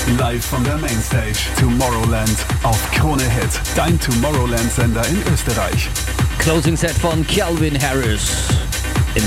Live von der Mainstage. Tomorrowland auf Krone Hit. Dein Tomorrowland-Sender in Österreich. Closing Set von Calvin Harris.